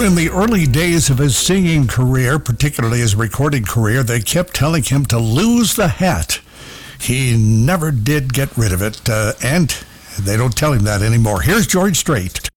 Well, in the early days of his singing career, particularly his recording career, they kept telling him to lose the hat. He never did get rid of it, and they don't tell him that anymore. Here's George Strait.